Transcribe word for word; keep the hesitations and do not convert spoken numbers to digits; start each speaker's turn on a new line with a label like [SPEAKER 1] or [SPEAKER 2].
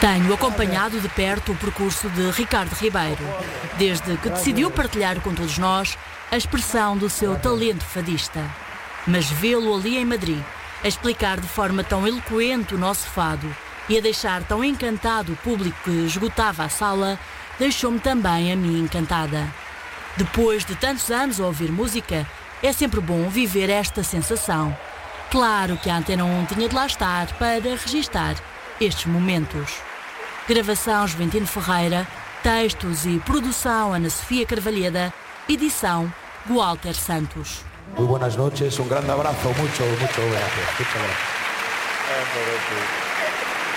[SPEAKER 1] Tenho acompanhado de perto o percurso de Ricardo Ribeiro, desde que decidiu partilhar com todos nós a expressão do seu talento fadista. Mas vê-lo ali em Madrid, a explicar de forma tão eloquente o nosso fado e a deixar tão encantado o público que esgotava a sala, deixou-me também a mim encantada. Depois de tantos anos a ouvir música, é sempre bom viver esta sensação. Claro que a Antena um tinha de lá estar para registar estes momentos. Gravação Juventino Ferreira, textos e produção Ana Sofia Carvalheda, edição Walter Santos.
[SPEAKER 2] Muy buenas noches, un grande abrazo, mucho, mucho gracias. Muchas gracias.